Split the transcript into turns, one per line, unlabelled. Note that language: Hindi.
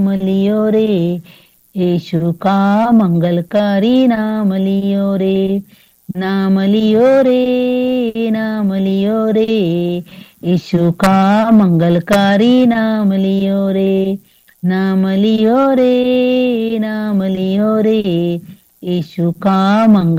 नाम लियो रे, यीशु का मंगलकारी नाम लियो रे, नाम लियो रे, नाम लियो रे, यीशु का मंगलकारी नाम लियो रे, नाम लियो रे, नाम लियो रे, यीशु का मंगल